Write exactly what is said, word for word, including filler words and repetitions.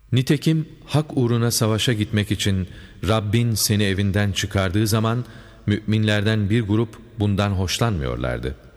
Nitekim hak uğruna savaşa gitmek için Rabbin seni evinden çıkardığı zaman müminlerden bir grup bundan hoşlanmıyorlardı.